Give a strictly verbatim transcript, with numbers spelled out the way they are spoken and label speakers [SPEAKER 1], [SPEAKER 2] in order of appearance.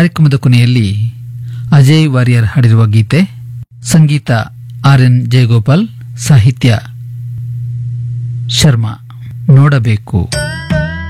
[SPEAKER 1] ಕಾರ್ಯಕ್ರಮದ ಕೊನೆಯಲ್ಲಿ ಅಜಯ್ ವಾರಿಯರ್ ಹಾಡಿರುವ ಗೀತೆ, ಸಂಗೀತ ಆರ್ ಎನ್ ಜಯಗೋಪಾಲ್, ಸಾಹಿತ್ಯ ಶರ್ಮಾ. ನೋಡಬೇಕು.